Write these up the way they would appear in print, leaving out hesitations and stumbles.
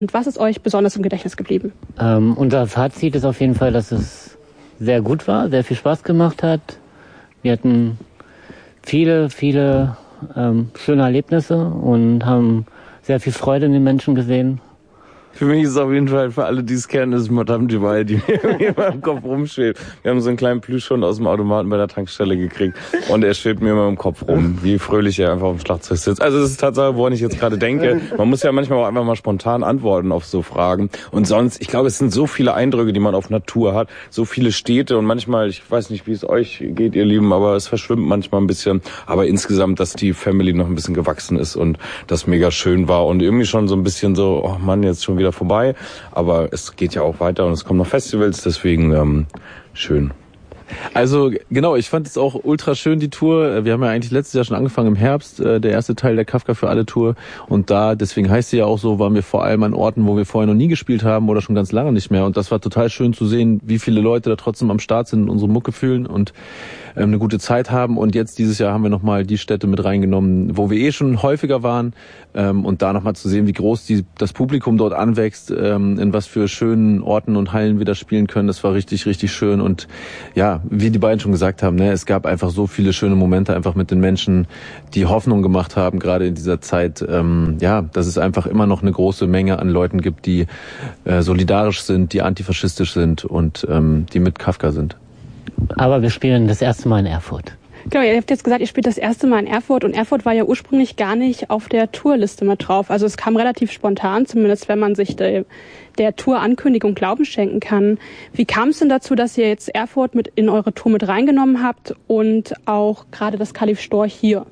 Und was ist euch besonders im Gedächtnis geblieben? Unser Fazit ist auf jeden Fall, dass es sehr gut war, sehr viel Spaß gemacht hat. Wir hatten viele schöne Erlebnisse und haben sehr viel Freude in den Menschen gesehen. Für mich ist es auf jeden Fall, für alle, die es kennen, ist Madame Duval, die mir immer im Kopf rumschwebt. Wir haben so einen kleinen Plüschhund aus dem Automaten bei der Tankstelle gekriegt und er schwebt mir immer im Kopf rum, wie fröhlich er einfach auf dem Schlagzeug sitzt. Also das ist Tatsache, woran ich jetzt gerade denke. Man muss ja manchmal auch einfach mal spontan antworten auf so Fragen. Und sonst, ich glaube, es sind so viele Eindrücke, die man auf Natur hat, so viele Städte und manchmal, ich weiß nicht, wie es euch geht, ihr Lieben, aber es verschwimmt manchmal ein bisschen. Aber insgesamt, dass die Family noch ein bisschen gewachsen ist und das mega schön war und irgendwie schon so ein bisschen so, oh Mann, jetzt schon wieder vorbei, aber es geht ja auch weiter und es kommen noch Festivals, deswegen schön. Also genau, ich fand es auch ultra schön, die Tour. Wir haben ja eigentlich letztes Jahr schon angefangen im Herbst, der erste Teil der Kafka für alle Tour. Und da, deswegen heißt sie ja auch so, waren wir vor allem an Orten, wo wir vorher noch nie gespielt haben oder schon ganz lange nicht mehr. Und das war total schön zu sehen, wie viele Leute da trotzdem am Start sind und unsere Mucke fühlen und eine gute Zeit haben. Und jetzt dieses Jahr haben wir nochmal die Städte mit reingenommen, wo wir schon häufiger waren. Und da nochmal zu sehen, wie groß das Publikum dort anwächst, in was für schönen Orten und Hallen wir da spielen können. Das war richtig, richtig schön. Und ja, wie die beiden schon gesagt haben, es gab einfach so viele schöne Momente einfach mit den Menschen, die Hoffnung gemacht haben, gerade in dieser Zeit, dass es einfach immer noch eine große Menge an Leuten gibt, die solidarisch sind, die antifaschistisch sind und die mit Kafka sind. Aber wir spielen das erste Mal in Erfurt. Genau, ihr habt jetzt gesagt, ihr spielt das erste Mal in Erfurt und Erfurt war ja ursprünglich gar nicht auf der Tourliste mit drauf. Also es kam relativ spontan, zumindest wenn man sich der Tour-Ankündigung Glauben schenken kann. Wie kam es denn dazu, dass ihr jetzt Erfurt mit in eure Tour mit reingenommen habt und auch gerade das Kalif Storch hier?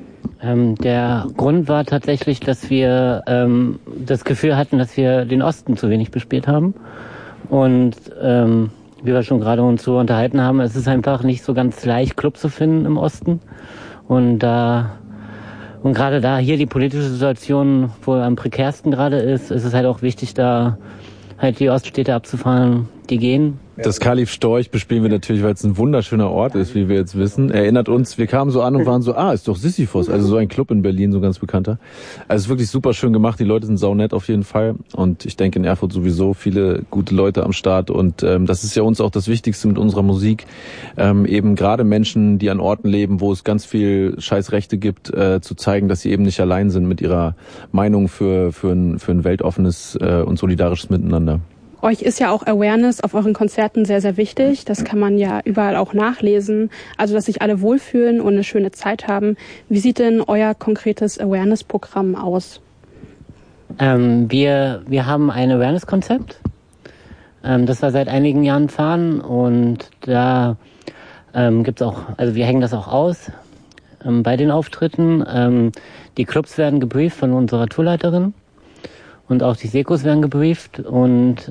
Der Grund war tatsächlich, dass wir das Gefühl hatten, dass wir den Osten zu wenig bespielt haben. Und wie wir schon gerade uns so unterhalten haben, es ist einfach nicht so ganz leicht, Club zu finden im Osten. Und gerade da hier die politische Situation wohl am prekärsten gerade ist es halt auch wichtig, da halt die Oststädte abzufahren, die gehen. Das Kalif Storch bespielen wir natürlich, weil es ein wunderschöner Ort ist, wie wir jetzt wissen. Erinnert uns, wir kamen so an und waren so, ist doch Sisyphos, also so ein Club in Berlin, so ganz bekannter. Also es ist wirklich super schön gemacht, die Leute sind saunett auf jeden Fall und ich denke in Erfurt sowieso viele gute Leute am Start und das ist ja uns auch das Wichtigste mit unserer Musik, eben gerade Menschen, die an Orten leben, wo es ganz viel Scheißrechte gibt, zu zeigen, dass sie eben nicht allein sind mit ihrer Meinung für ein weltoffenes und solidarisches Miteinander. Euch ist ja auch Awareness auf euren Konzerten sehr, sehr wichtig. Das kann man ja überall auch nachlesen. Also, dass sich alle wohlfühlen und eine schöne Zeit haben. Wie sieht denn euer konkretes Awareness-Programm aus? Wir haben ein Awareness-Konzept, das wir seit einigen Jahren fahren. Und da gibt's auch, also wir hängen das auch aus bei den Auftritten. Die Clubs werden gebrieft von unserer Tourleiterin. Und auch die Sekos werden gebrieft und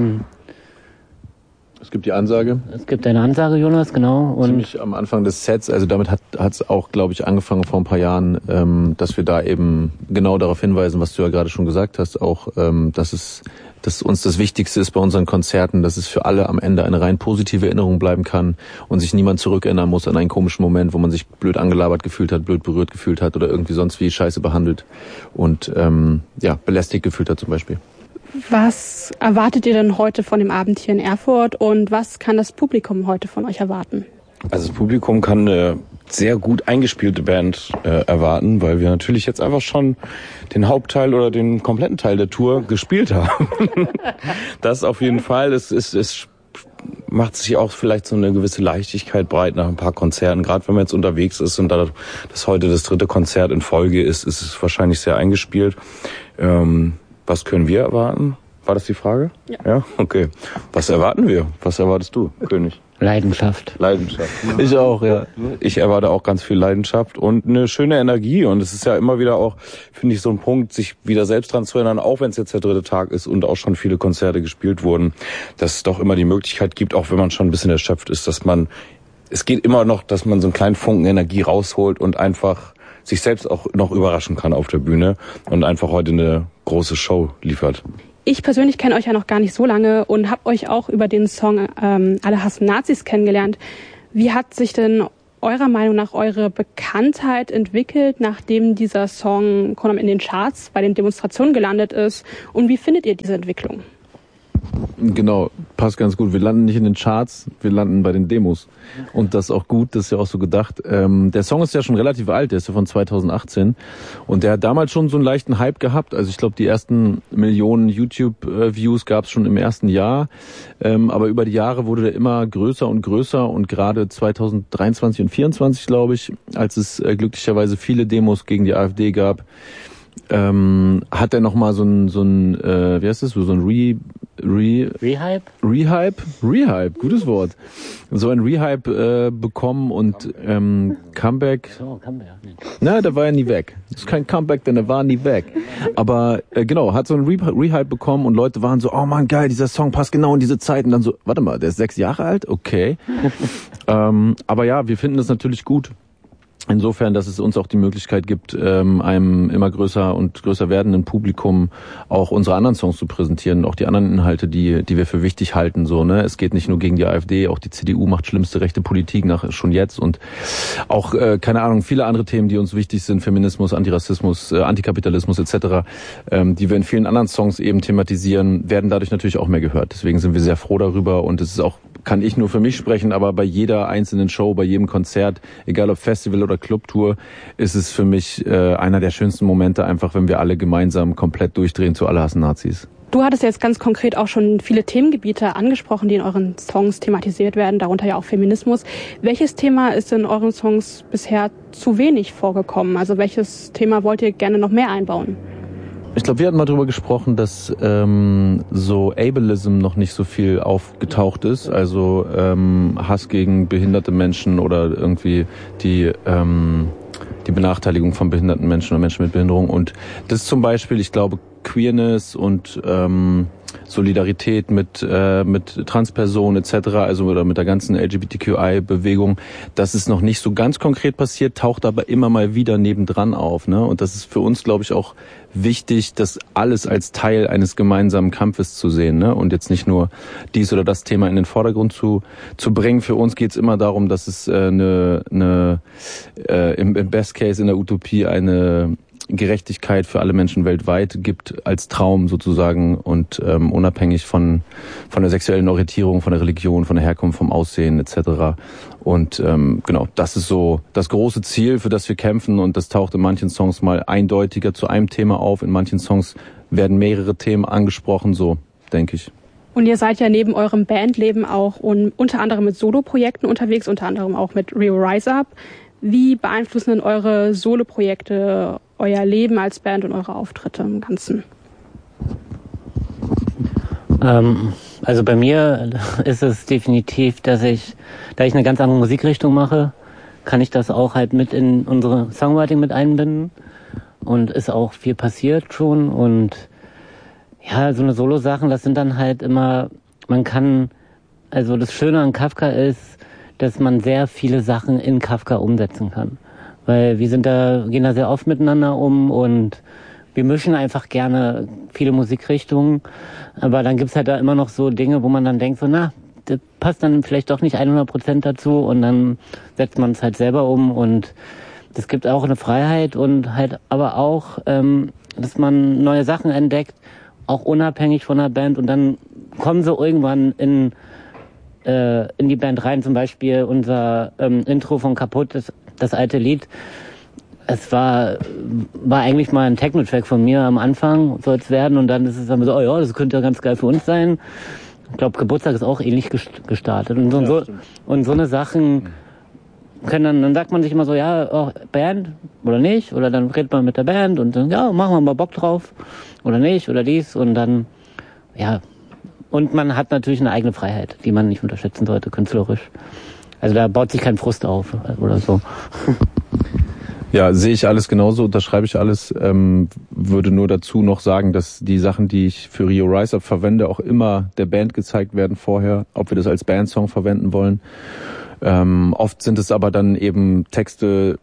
es gibt die Ansage. Es gibt eine Ansage, Jonas, genau. Und ziemlich am Anfang des Sets, also damit hat es auch, glaube ich, angefangen vor ein paar Jahren, dass wir da eben genau darauf hinweisen, was du ja gerade schon gesagt hast, auch, dass uns das Wichtigste ist bei unseren Konzerten, dass es für alle am Ende eine rein positive Erinnerung bleiben kann und sich niemand zurückerinnern muss an einen komischen Moment, wo man sich blöd angelabert gefühlt hat, blöd berührt gefühlt hat oder irgendwie sonst wie scheiße behandelt und belästigt gefühlt hat zum Beispiel. Was erwartet ihr denn heute von dem Abend hier in Erfurt und was kann das Publikum heute von euch erwarten? Also das Publikum kann eine sehr gut eingespielte Band erwarten, weil wir natürlich jetzt einfach schon den Hauptteil oder den kompletten Teil der Tour gespielt haben. Das auf jeden Fall. Es macht sich auch vielleicht so eine gewisse Leichtigkeit breit nach ein paar Konzerten. Gerade wenn man jetzt unterwegs ist und da das heute das 3. Konzert in Folge ist es wahrscheinlich sehr eingespielt. Was können wir erwarten? War das die Frage? Ja. Okay. Was erwarten wir? Was erwartest du, König? Leidenschaft. Ich auch, ja. Ich erwarte auch ganz viel Leidenschaft und eine schöne Energie. Und es ist ja immer wieder auch, finde ich, so ein Punkt, sich wieder selbst dran zu erinnern, auch wenn es jetzt der 3. Tag ist und auch schon viele Konzerte gespielt wurden, dass es doch immer die Möglichkeit gibt, auch wenn man schon ein bisschen erschöpft ist, es geht immer noch, dass man so einen kleinen Funken Energie rausholt und einfach sich selbst auch noch überraschen kann auf der Bühne und einfach heute eine große Show liefert. Ich persönlich kenne euch ja noch gar nicht so lange und habe euch auch über den Song Alle hassen Nazis kennengelernt. Wie hat sich denn eurer Meinung nach eure Bekanntheit entwickelt, nachdem dieser Song in den Charts bei den Demonstrationen gelandet ist? Und wie findet ihr diese Entwicklung? Genau, passt ganz gut. Wir landen nicht in den Charts, wir landen bei den Demos. Und das ist auch gut, das ist ja auch so gedacht. Der Song ist ja schon relativ alt, der ist ja von 2018. Und der hat damals schon so einen leichten Hype gehabt. Also ich glaube, die ersten Millionen YouTube-Views gab es schon im ersten Jahr. Aber über die Jahre wurde der immer größer und größer. Und gerade 2023 und 2024, glaube ich, als es glücklicherweise viele Demos gegen die AfD gab, hat er nochmal so ein wie heißt das, so ein Rehype, gutes Wort. So ein Rehype bekommen und Comeback. So, Comeback. Na, der war ja nie weg. Das ist kein Comeback, denn er war nie weg. Aber genau, hat so ein Rehype bekommen und Leute waren so, oh man, geil, dieser Song passt genau in diese Zeit. Und dann so, warte mal, der ist 6 Jahre alt? Okay. Aber ja, wir finden das natürlich gut. Insofern, dass es uns auch die Möglichkeit gibt, einem immer größer und größer werdenden Publikum auch unsere anderen Songs zu präsentieren, auch die anderen Inhalte, die wir für wichtig halten. So, ne, es geht nicht nur gegen die AfD, auch die CDU macht schlimmste rechte Politik schon jetzt und auch keine Ahnung, viele andere Themen, die uns wichtig sind, Feminismus, Antirassismus, Antikapitalismus etc., die wir in vielen anderen Songs eben thematisieren, werden dadurch natürlich auch mehr gehört. Deswegen sind wir sehr froh darüber und es ist auch, kann ich nur für mich sprechen, aber bei jeder einzelnen Show, bei jedem Konzert, egal ob Festival oder Clubtour, ist es für mich einer der schönsten Momente, einfach wenn wir alle gemeinsam komplett durchdrehen zu Alle hassen Nazis. Du hattest jetzt ganz konkret auch schon viele Themengebiete angesprochen, die in euren Songs thematisiert werden, darunter ja auch Feminismus. Welches Thema ist in euren Songs bisher zu wenig vorgekommen? Also welches Thema wollt ihr gerne noch mehr einbauen? Ich glaube, wir hatten mal drüber gesprochen, dass so Ableism noch nicht so viel aufgetaucht ist, also Hass gegen behinderte Menschen oder irgendwie die Benachteiligung von behinderten Menschen oder Menschen mit Behinderung. Und das ist zum Beispiel, ich glaube, Queerness und Solidarität mit Transpersonen etc., also oder mit der ganzen LGBTQI-Bewegung, das ist noch nicht so ganz konkret passiert, taucht aber immer mal wieder nebendran auf, ne? Und das ist für uns, glaube ich, auch wichtig, das alles als Teil eines gemeinsamen Kampfes zu sehen, ne? Und jetzt nicht nur dies oder das Thema in den Vordergrund zu bringen. Für uns geht es immer darum, dass es im Best Case in der Utopie eine Gerechtigkeit für alle Menschen weltweit gibt als Traum sozusagen und unabhängig von der sexuellen Orientierung, von der Religion, von der Herkunft, vom Aussehen etc. Und genau, das ist so das große Ziel, für das wir kämpfen und das taucht in manchen Songs mal eindeutiger zu einem Thema auf, in manchen Songs werden mehrere Themen angesprochen, so denke ich. Und ihr seid ja neben eurem Bandleben auch unter anderem mit Soloprojekten unterwegs, unter anderem auch mit Rio Rise Up. Wie beeinflussen denn eure Soloprojekte euer Leben als Band und eure Auftritte im Ganzen? Also bei mir ist es definitiv, da ich eine ganz andere Musikrichtung mache, kann ich das auch halt mit in unsere Songwriting mit einbinden. Und ist auch viel passiert schon. Und ja, so eine Solo-Sachen, das sind dann halt immer, also das Schöne an Kafka ist, dass man sehr viele Sachen in Kafka umsetzen kann. Weil wir gehen da sehr oft miteinander um und wir mischen einfach gerne viele Musikrichtungen. Aber dann gibt's halt da immer noch so Dinge, wo man dann denkt, so, das passt dann vielleicht doch nicht 100% dazu und dann setzt man es halt selber um und das gibt auch eine Freiheit und halt aber auch, dass man neue Sachen entdeckt, auch unabhängig von der Band und dann kommen sie irgendwann in die Band rein, zum Beispiel unser Intro von Kaputt, das alte Lied. Es war eigentlich mal ein Techno-Track von mir am Anfang, soll es werden, und dann ist es dann so, oh ja, das könnte ja ganz geil für uns sein. Ich glaube, Geburtstag ist auch ähnlich gestartet. Und so eine Sachen können dann sagt man sich immer so, ja, oh, Band oder nicht, oder dann redet man mit der Band und dann, ja, machen wir mal Bock drauf oder nicht oder dies und dann, ja. Und man hat natürlich eine eigene Freiheit, die man nicht unterschätzen sollte, künstlerisch. Also da baut sich kein Frust auf oder so. Ja, sehe ich alles genauso, unterschreibe ich alles. Würde nur dazu noch sagen, dass die Sachen, die ich für Rio Rise Up verwende, auch immer der Band gezeigt werden vorher, ob wir das als Bandsong verwenden wollen. Oft sind es aber dann eben Texte,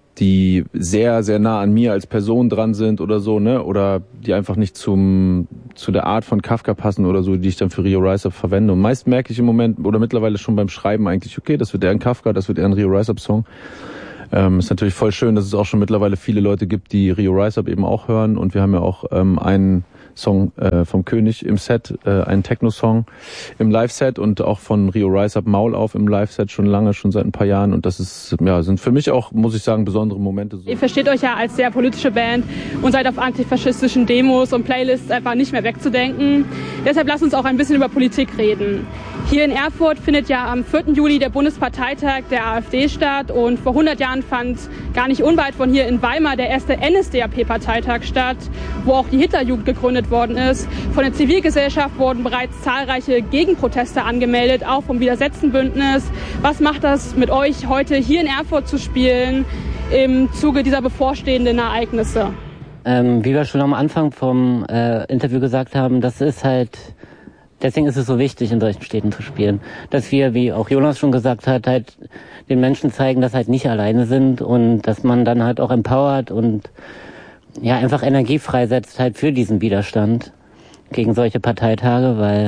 die sehr, sehr nah an mir als Person dran sind oder so, ne? Oder die einfach nicht zum zu der Art von Kafka passen oder so, die ich dann für Rio Rise Up verwende. Und meist merke ich im Moment oder mittlerweile schon beim Schreiben eigentlich, okay, das wird eher ein Kafka, das wird eher ein Rio Rise Up Song. Ist natürlich voll schön, dass es auch schon mittlerweile viele Leute gibt, die Rio Rise Up eben auch hören. Und wir haben ja auch einen Song vom König im Set, einen Techno-Song im Live-Set und auch von Rio Rise Up Maul auf im Live-Set schon lange, schon seit ein paar Jahren. Und das ist, ja, sind für mich auch, muss ich sagen, besondere Momente. Ihr versteht euch ja als sehr politische Band und seid auf antifaschistischen Demos und Playlists einfach nicht mehr wegzudenken. Deshalb lasst uns auch ein bisschen über Politik reden. Hier in Erfurt findet ja am 4. Juli der Bundesparteitag der AfD statt und vor 100 Jahren fand gar nicht unweit von hier in Weimar der erste NSDAP-Parteitag statt, wo auch die Hitlerjugend gegründet worden ist. Von der Zivilgesellschaft wurden bereits zahlreiche Gegenproteste angemeldet, auch vom Widersetzenbündnis. Was macht das mit euch, heute hier in Erfurt zu spielen im Zuge dieser bevorstehenden Ereignisse? Wie wir schon am Anfang vom Interview gesagt haben, das ist halt, deswegen ist es so wichtig, in solchen Städten zu spielen. Dass wir, wie auch Jonas schon gesagt hat, halt den Menschen zeigen, dass halt nicht alleine sind und dass man dann halt auch empowert und ja einfach Energie freisetzt halt für diesen Widerstand gegen solche Parteitage, weil,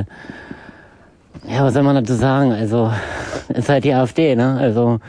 ja, was soll man dazu sagen? Also, ist halt die AfD, ne? Also,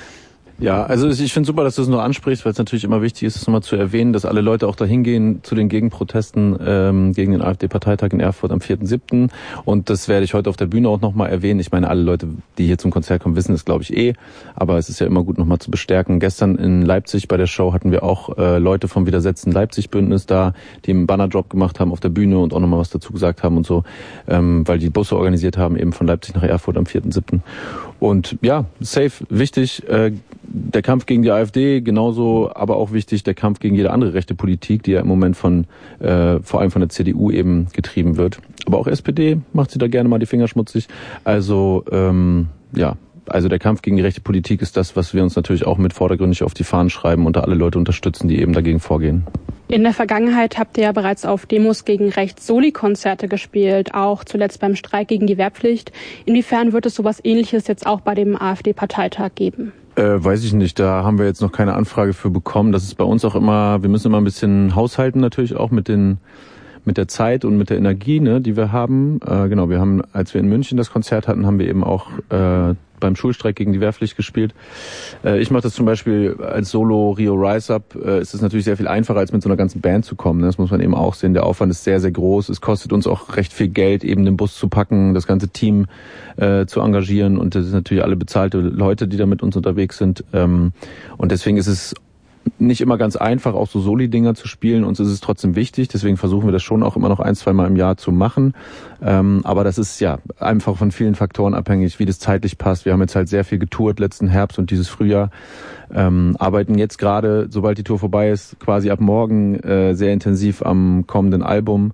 ja, also ich finde super, dass du es nur ansprichst, weil es natürlich immer wichtig ist, es nochmal zu erwähnen, dass alle Leute auch da hingehen zu den Gegenprotesten gegen den AfD-Parteitag in Erfurt am 4.7. Und das werde ich heute auf der Bühne auch nochmal erwähnen. Ich meine, alle Leute, die hier zum Konzert kommen, wissen es, glaube ich, aber es ist ja immer gut, nochmal zu bestärken. Gestern in Leipzig bei der Show hatten wir auch Leute vom Widersetzen Leipzig-Bündnis da, die einen Bannerdrop gemacht haben auf der Bühne und auch nochmal was dazu gesagt haben und so, weil die Busse organisiert haben, eben von Leipzig nach Erfurt am 4.7. Und ja, safe, wichtig, der Kampf gegen die AfD, genauso, aber auch wichtig, der Kampf gegen jede andere rechte Politik, die ja im Moment von vor allem von der CDU eben getrieben wird. Aber auch SPD macht sie da gerne mal die Finger schmutzig. Also ja, also der Kampf gegen die rechte Politik ist das, was wir uns natürlich auch mit vordergründig auf die Fahnen schreiben und da alle Leute unterstützen, die eben dagegen vorgehen. In der Vergangenheit habt ihr ja bereits auf Demos gegen rechts Soli-Konzerte gespielt, auch zuletzt beim Streik gegen die Wehrpflicht. Inwiefern wird es sowas Ähnliches jetzt auch bei dem AfD-Parteitag geben? Weiß ich nicht, da haben wir jetzt noch keine Anfrage für bekommen. Das ist bei uns auch immer, wir müssen immer ein bisschen haushalten natürlich auch mit der Zeit und mit der Energie, ne, die wir haben. Genau, wir haben, als wir in München das Konzert hatten, haben wir eben auch beim Schulstreik gegen die Wehrpflicht gespielt. Ich mache das zum Beispiel als Solo Rio Rise Up. Es ist natürlich sehr viel einfacher, als mit so einer ganzen Band zu kommen. Das muss man eben auch sehen. Der Aufwand ist sehr, sehr groß. Es kostet uns auch recht viel Geld, eben den Bus zu packen, das ganze Team zu engagieren. Und das sind natürlich alle bezahlte Leute, die da mit uns unterwegs sind. Und deswegen ist es nicht immer ganz einfach, auch so Soli-Dinger zu spielen. Uns ist es trotzdem wichtig, deswegen versuchen wir das schon auch immer noch 1-2 Mal im Jahr zu machen. Aber das ist ja einfach von vielen Faktoren abhängig, wie das zeitlich passt. Wir haben jetzt halt sehr viel getourt letzten Herbst und dieses Frühjahr. Arbeiten jetzt gerade, sobald die Tour vorbei ist, quasi ab morgen sehr intensiv am kommenden Album.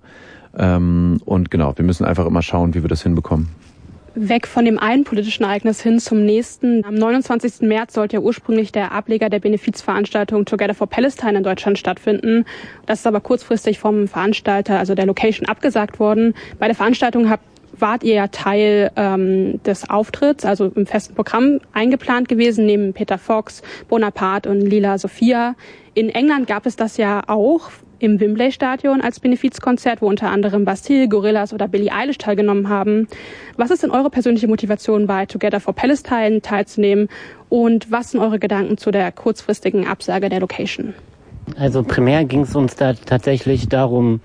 Und genau, wir müssen einfach immer schauen, wie wir das hinbekommen. Weg von dem einen politischen Ereignis hin zum nächsten. Am 29. März sollte ja ursprünglich der Ableger der Benefizveranstaltung Together for Palestine in Deutschland stattfinden. Das ist aber kurzfristig vom Veranstalter, also der Location, abgesagt worden. Bei der Veranstaltung wart ihr ja Teil des Auftritts, also im festen Programm eingeplant gewesen, neben Peter Fox, Bonaparte und Lila Sophia. In England gab es das ja auch im Wembley-Stadion als Benefizkonzert, wo unter anderem Bastille, Gorillaz oder Billie Eilish teilgenommen haben. Was ist denn eure persönliche Motivation, bei Together for Palestine teilzunehmen? Und was sind eure Gedanken zu der kurzfristigen Absage der Location? Also primär ging es uns da tatsächlich darum,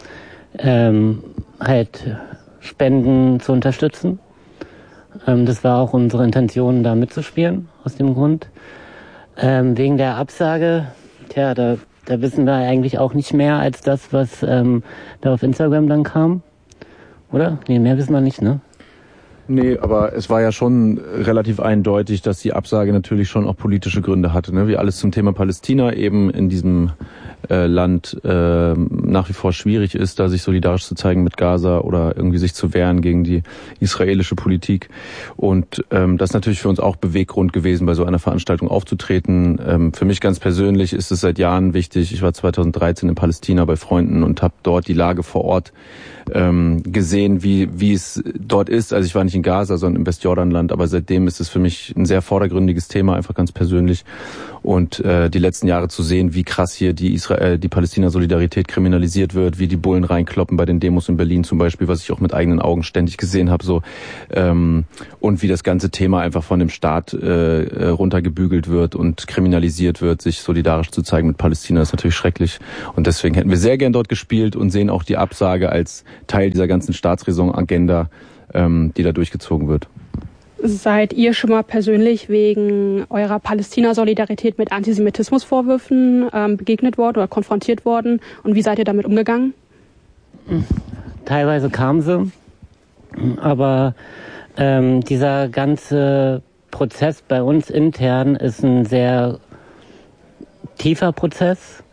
halt Spenden zu unterstützen. Das war auch unsere Intention, da mitzuspielen, aus dem Grund. Wegen der Absage, da wissen wir eigentlich auch nicht mehr als das, was da auf Instagram dann kam. Oder? Nee, mehr wissen wir nicht, ne? Nee, aber es war ja schon relativ eindeutig, dass die Absage natürlich schon auch politische Gründe hatte, ne? Wie alles zum Thema Palästina eben in diesem Land nach wie vor schwierig ist, da sich solidarisch zu zeigen mit Gaza oder irgendwie sich zu wehren gegen die israelische Politik. Und das ist natürlich für uns auch Beweggrund gewesen, bei so einer Veranstaltung aufzutreten. Für mich ganz persönlich ist es seit Jahren wichtig. Ich war 2013 in Palästina bei Freunden und habe dort die Lage vor Ort gesehen, wie es dort ist. Also ich war nicht in in Gaza, sondern im Westjordanland. Aber seitdem ist es für mich ein sehr vordergründiges Thema, einfach ganz persönlich. Und die letzten Jahre zu sehen, wie krass hier die Palästina-Solidarität kriminalisiert wird, wie die Bullen reinkloppen bei den Demos in Berlin zum Beispiel, was ich auch mit eigenen Augen ständig gesehen habe, so und wie das ganze Thema einfach von dem Staat runtergebügelt wird und kriminalisiert wird, sich solidarisch zu zeigen mit Palästina, ist natürlich schrecklich. Und deswegen hätten wir sehr gern dort gespielt und sehen auch die Absage als Teil dieser ganzen Staatsräson-Agenda, die da durchgezogen wird. Seid ihr schon mal persönlich wegen eurer Palästina-Solidarität mit Antisemitismusvorwürfen begegnet worden oder konfrontiert worden? Und wie seid ihr damit umgegangen? Teilweise kam sie, aber dieser ganze Prozess bei uns intern ist ein sehr tiefer Prozess.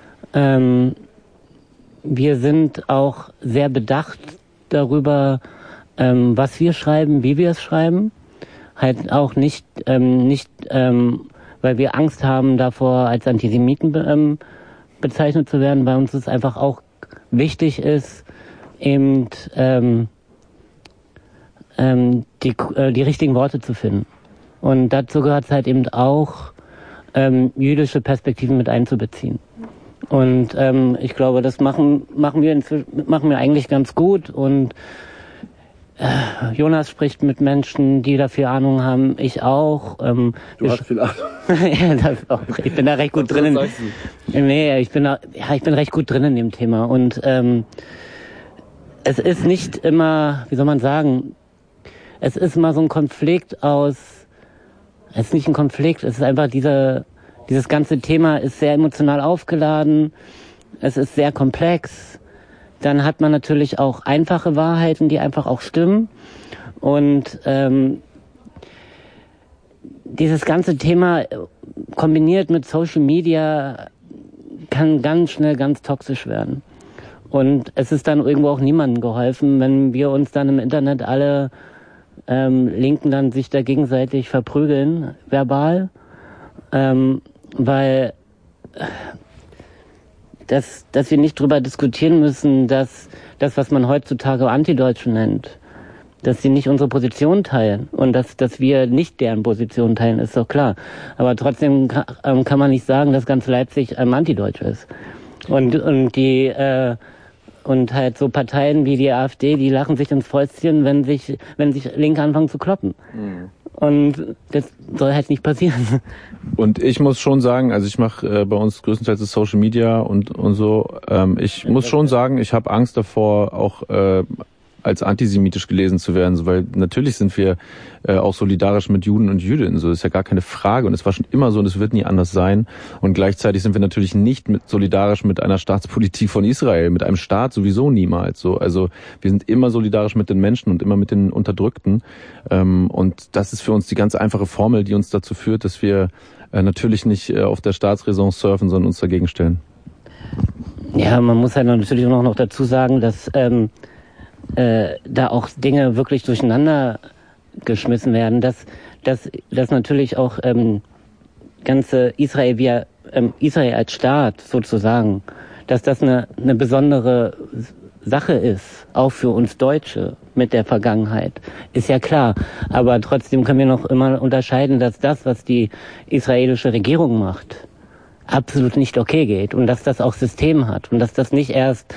Wir sind auch sehr bedacht darüber, was wir schreiben, wie wir es schreiben. Halt auch nicht, weil wir Angst haben davor, als Antisemiten bezeichnet zu werden. Bei uns ist einfach auch wichtig ist, eben die richtigen Worte zu finden. Und dazu gehört es halt eben auch, jüdische Perspektiven mit einzubeziehen. Und ich glaube, das machen wir eigentlich ganz gut. Und Jonas spricht mit Menschen, die dafür Ahnung haben. Ich auch. Du hast viel Ahnung. Ja, ich bin da recht gut drin. Ich bin recht gut drin in dem Thema. Und es ist nicht immer, wie soll man sagen, es ist immer so ein Konflikt aus. Es ist nicht ein Konflikt. Es ist einfach dieses ganze Thema ist sehr emotional aufgeladen. Es ist sehr komplex. Dann hat man natürlich auch einfache Wahrheiten, die einfach auch stimmen. Und dieses ganze Thema kombiniert mit Social Media kann ganz schnell ganz toxisch werden. Und es ist dann irgendwo auch niemandem geholfen, wenn wir uns dann im Internet alle Linken dann sich da gegenseitig verprügeln, verbal. Weil dass wir nicht drüber diskutieren müssen, dass das, was man heutzutage Antideutsche nennt, dass sie nicht unsere Position teilen und dass wir nicht deren Position teilen, ist doch klar. Aber trotzdem kann man nicht sagen, dass ganz Leipzig Antideutsch ist. Und halt so Parteien wie die AfD, die lachen sich ins Fäustchen, wenn sich Linke anfangen zu kloppen. Mhm. Und das soll halt nicht passieren. Und ich muss schon sagen, also ich mache bei uns größtenteils das Social Media und so. Ich muss schon sagen, ich habe Angst davor, auch als antisemitisch gelesen zu werden, weil natürlich sind wir auch solidarisch mit Juden und Jüdinnen, so ist ja gar keine Frage und es war schon immer so und es wird nie anders sein und gleichzeitig sind wir natürlich nicht solidarisch mit einer Staatspolitik von Israel, mit einem Staat sowieso niemals so, also wir sind immer solidarisch mit den Menschen und immer mit den Unterdrückten und das ist für uns die ganz einfache Formel, die uns dazu führt, dass wir natürlich nicht auf der Staatsräson surfen, sondern uns dagegen stellen. Ja, man muss halt natürlich auch noch dazu sagen, dass da auch Dinge wirklich durcheinander geschmissen werden, dass natürlich auch ganze Israel Israel als Staat sozusagen, dass das eine besondere Sache ist, auch für uns Deutsche mit der Vergangenheit, ist ja klar. Aber trotzdem können wir noch immer unterscheiden, dass das, was die israelische Regierung macht, absolut nicht okay geht und dass das auch System hat und dass das nicht erst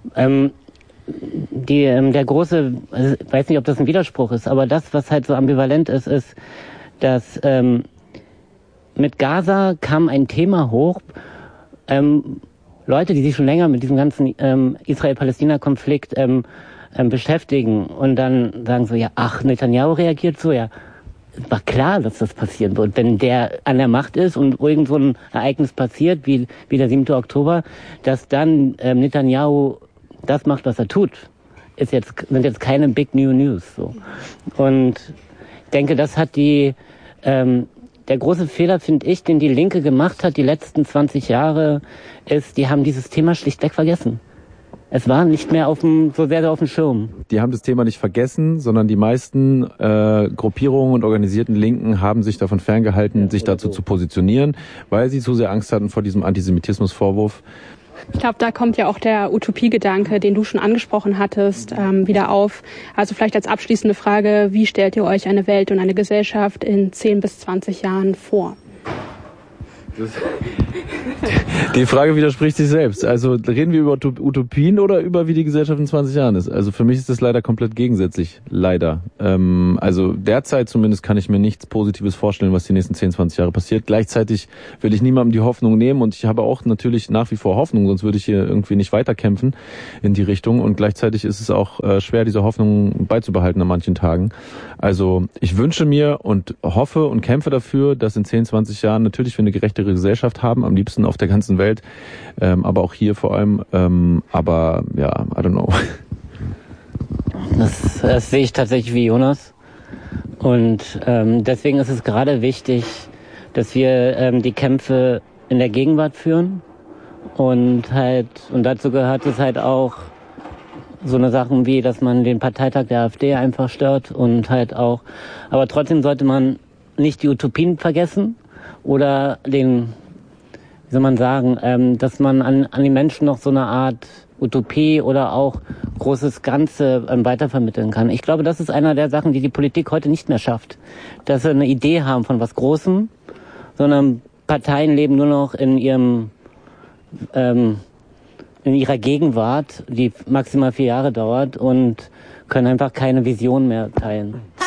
der große, also ich weiß nicht, ob das ein Widerspruch ist, aber das, was halt so ambivalent ist, dass mit Gaza kam ein Thema hoch, Leute, die sich schon länger mit diesem ganzen Israel-Palästina-Konflikt beschäftigen und dann sagen so, ja, ach, Netanyahu reagiert so, ja, war klar, dass das passieren wird. Wenn der an der Macht ist und irgend so ein Ereignis passiert, wie der 7. Oktober, dass dann Netanyahu das macht, was er tut, sind jetzt keine Big New News, so. Und ich denke, das hat der große Fehler, finde ich, den die Linke gemacht hat, die letzten 20 Jahre, ist, die haben dieses Thema schlichtweg vergessen. Es war nicht mehr so sehr auf dem Schirm. Die haben das Thema nicht vergessen, sondern die meisten Gruppierungen und organisierten Linken haben sich davon ferngehalten, sich dazu zu positionieren, weil sie zu sehr Angst hatten vor diesem Antisemitismusvorwurf. Ich glaube, da kommt ja auch der Utopiegedanke, den du schon angesprochen hattest, wieder auf. Also vielleicht als abschließende Frage, wie stellt ihr euch eine Welt und eine Gesellschaft in 10 bis 20 Jahren vor? Die Frage widerspricht sich selbst. Also reden wir über Utopien oder über wie die Gesellschaft in 20 Jahren ist? Also für mich ist das leider komplett gegensätzlich. Leider. Also derzeit zumindest kann ich mir nichts Positives vorstellen, was die nächsten 10, 20 Jahre passiert. Gleichzeitig will ich niemandem die Hoffnung nehmen und ich habe auch natürlich nach wie vor Hoffnung, sonst würde ich hier irgendwie nicht weiterkämpfen in die Richtung. Und gleichzeitig ist es auch schwer, diese Hoffnung beizubehalten an manchen Tagen. Also ich wünsche mir und hoffe und kämpfe dafür, dass in 10, 20 Jahren natürlich wir eine gerechtere Gesellschaft haben, am liebsten auf der ganzen Welt, aber auch hier vor allem, aber ja, I don't know. Das sehe ich tatsächlich wie Jonas und deswegen ist es gerade wichtig, dass wir die Kämpfe in der Gegenwart führen und dazu gehört es halt auch so eine Sachen wie, dass man den Parteitag der AfD einfach stört und halt auch, aber trotzdem sollte man nicht die Utopien vergessen oder wie soll man sagen, dass man an die Menschen noch so eine Art Utopie oder auch großes Ganze weitervermitteln kann. Ich glaube, das ist einer der Sachen, die die Politik heute nicht mehr schafft. Dass sie eine Idee haben von was Großem, sondern Parteien leben nur noch in ihrer Gegenwart, die maximal 4 Jahre dauert und können einfach keine Vision mehr teilen.